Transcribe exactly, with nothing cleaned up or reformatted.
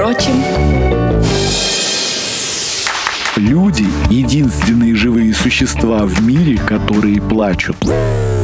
впрочем, люди — единственные живые существа в мире, которые плачут.